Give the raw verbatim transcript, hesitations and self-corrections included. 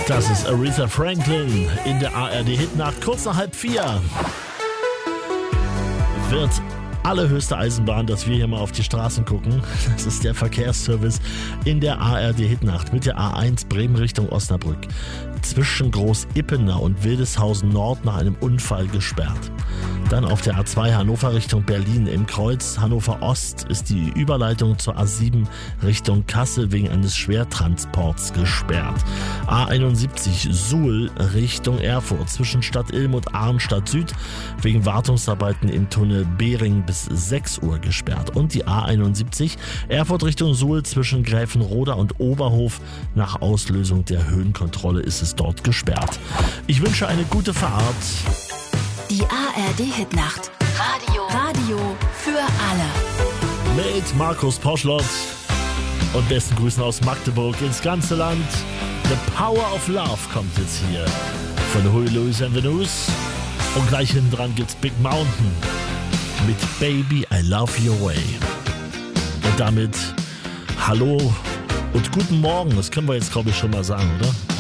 Das ist Aretha Franklin in der A R D-Hitnacht. Kurz nach halb vier wird allerhöchste Eisenbahn, dass wir hier mal auf die Straßen gucken. Das ist der Verkehrsservice in der A R D-Hitnacht mit der A eins Bremen Richtung Osnabrück. Zwischen Groß-Ippener und Wildeshausen Nord nach einem Unfall gesperrt. Dann auf der A zwei Hannover Richtung Berlin im Kreuz Hannover Ost ist die Überleitung zur A sieben Richtung Kassel wegen eines Schwertransports gesperrt. A einundsiebzig Suhl Richtung Erfurt zwischen Stadt Ilm und Arnstadt Süd wegen Wartungsarbeiten im Tunnel Behring bis sechs Uhr gesperrt. Und die A einundsiebzig Erfurt Richtung Suhl zwischen Gräfenroda und Oberhof nach Auslösung der Höhenkontrolle ist es dort gesperrt. Ich wünsche eine gute Fahrt. Die A R D-Hitnacht. Radio. Radio für alle. Mit Markus Poschlott und besten Grüßen aus Magdeburg ins ganze Land. The Power of Love kommt jetzt hier von Huey Lewis and the News. Und gleich hinten dran gibt's Big Mountain mit Baby I Love Your Way. Und damit hallo und guten Morgen. Das können wir jetzt, glaube ich, schon mal sagen, oder?